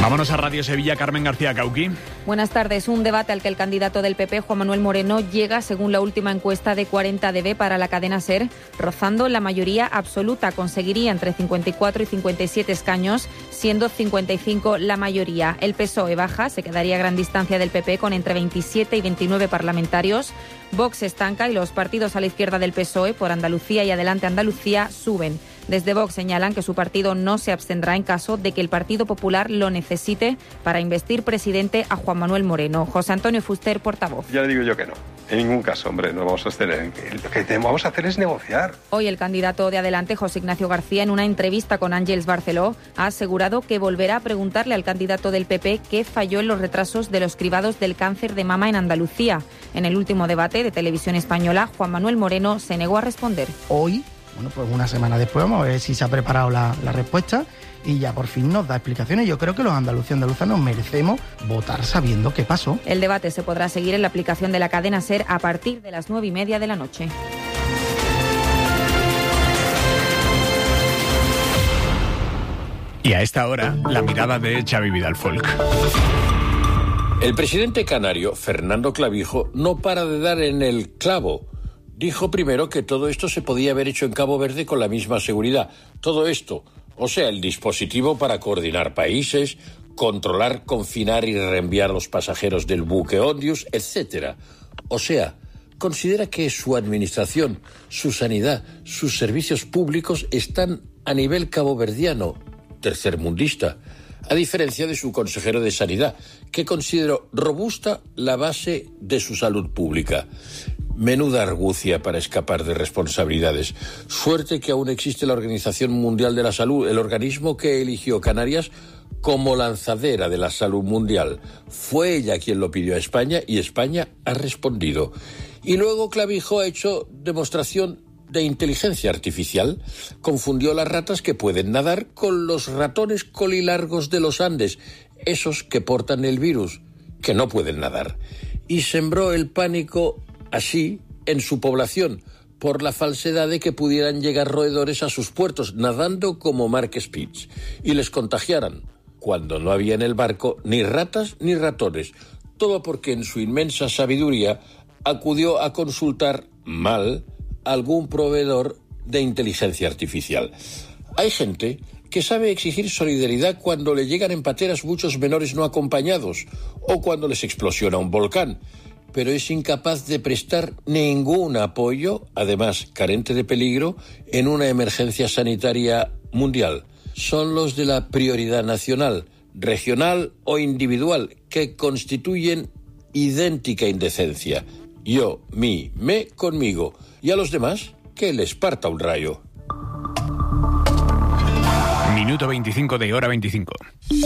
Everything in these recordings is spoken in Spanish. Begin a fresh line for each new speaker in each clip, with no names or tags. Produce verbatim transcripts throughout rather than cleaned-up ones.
Vámonos a Radio Sevilla, Carmen García Cauqui.
Buenas tardes. Un debate al que el candidato del P P, Juan Manuel Moreno, llega según la última encuesta de cuarenta D B para la cadena SER, rozando la mayoría absoluta. Conseguiría entre cincuenta y cuatro y cincuenta y siete escaños, siendo cincuenta y cinco la mayoría. El P S O E baja, se quedaría a gran distancia del P P con entre veintisiete y veintinueve parlamentarios. Vox estanca y los partidos a la izquierda del P S O E, por Andalucía y Adelante Andalucía, suben. Desde Vox señalan que su partido no se abstendrá en caso de que el Partido Popular lo necesite para investir presidente a Juan Manuel Moreno. José Antonio Fuster, portavoz.
Ya le digo yo que no. En ningún caso, hombre, no vamos a abstener. Lo que vamos a hacer es negociar.
Hoy el candidato de Adelante, José Ignacio García, en una entrevista con Ángels Barceló, ha asegurado que volverá a preguntarle al candidato del P P qué falló en los retrasos de los cribados del cáncer de mama en Andalucía. En el último debate de Televisión Española, Juan Manuel Moreno se negó a responder.
Hoy, bueno, pues una semana después vamos a ver si se ha preparado la, la respuesta y ya por fin nos da explicaciones. Yo creo que los andaluces y andaluzanos merecemos votar sabiendo qué pasó.
El debate se podrá seguir en la aplicación de la cadena SER a partir de las nueve y media de la noche.
Y a esta hora, la mirada de Xavi Vidal Folk.
El presidente canario, Fernando Clavijo, no para de dar en el clavo. Dijo primero que todo esto se podía haber hecho en Cabo Verde con la misma seguridad. Todo esto, o sea, el dispositivo para coordinar países, controlar, confinar y reenviar a los pasajeros del buque Ondius, etcétera. O sea, considera que su administración, su sanidad, sus servicios públicos están a nivel caboverdiano, tercermundista, a diferencia de su consejero de Sanidad, que consideró robusta la base de su salud pública. Menuda argucia para escapar de responsabilidades. Suerte que aún existe la Organización Mundial de la Salud, el organismo que eligió Canarias como lanzadera de la salud mundial. Fue ella quien lo pidió a España y España ha respondido. Y luego Clavijo ha hecho demostración de inteligencia artificial. Confundió las ratas que pueden nadar con los ratones colilargos de los Andes, esos que portan el virus, que no pueden nadar. Y sembró el pánico así en su población, por la falsedad de que pudieran llegar roedores a sus puertos, nadando como Mark Spitz, y les contagiaran, cuando no había en el barco ni ratas ni ratones, todo porque en su inmensa sabiduría acudió a consultar mal a algún proveedor de inteligencia artificial. Hay gente que sabe exigir solidaridad cuando le llegan en pateras muchos menores no acompañados, o cuando les explosiona un volcán, pero es incapaz de prestar ningún apoyo, además carente de peligro, en una emergencia sanitaria mundial. Son los de la prioridad nacional, regional o individual, que constituyen idéntica indecencia. Yo, mí, me, conmigo. Y a los demás, que les parta un rayo.
Minuto veinticinco de hora veinticinco.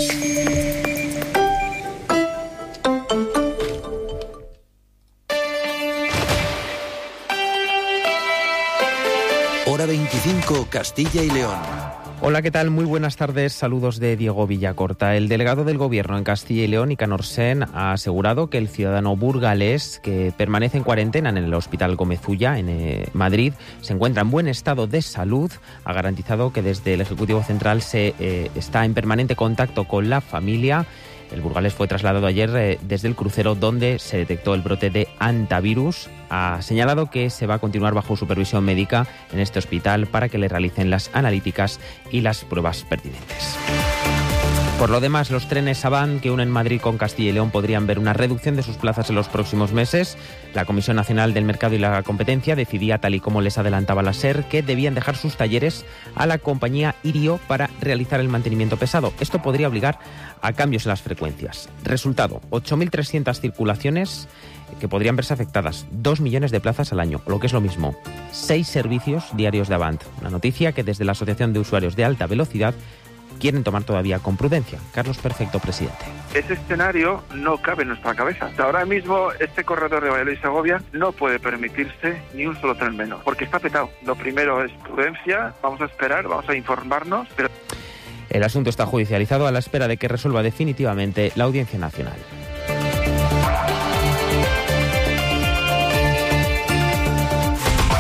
Hora veinticinco, Castilla y León.
Hola, ¿qué tal? Muy buenas tardes. Saludos de Diego Villacorta. El delegado del Gobierno en Castilla y León, Icanor Sen, ha asegurado que el ciudadano burgalés que permanece en cuarentena en el Hospital Gómez Ulla, en eh, Madrid, se encuentra en buen estado de salud. Ha garantizado que desde el Ejecutivo Central se eh, está en permanente contacto con la familia. El burgalés fue trasladado ayer eh, desde el crucero donde se detectó el brote de hantavirus. Ha señalado que se va a continuar bajo supervisión médica en este hospital para que le realicen las analíticas y las pruebas pertinentes. Por lo demás, los trenes Avant que unen Madrid con Castilla y León podrían ver una reducción de sus plazas en los próximos meses. La Comisión Nacional del Mercado y la Competencia decidía, tal y como les adelantaba la SER, que debían dejar sus talleres a la compañía Irio para realizar el mantenimiento pesado. Esto podría obligar a cambios en las frecuencias. Resultado, ocho mil trescientas circulaciones que podrían verse afectadas, dos millones de plazas al año, o lo que es lo mismo, seis servicios diarios de Avant. Una noticia que desde la Asociación de Usuarios de Alta Velocidad quieren tomar todavía con prudencia. Carlos Perfecto, presidente.
Ese escenario no cabe en nuestra cabeza. Ahora mismo este corredor de Valladolid y Segovia no puede permitirse ni un solo tren menos, porque está petado. Lo primero es prudencia, vamos a esperar, vamos a informarnos. Pero...
El asunto está judicializado a la espera de que resuelva definitivamente la Audiencia Nacional.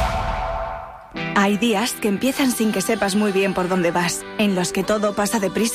Hay días que empiezan sin que sepas muy bien por dónde vas, en los que todo pasa deprisa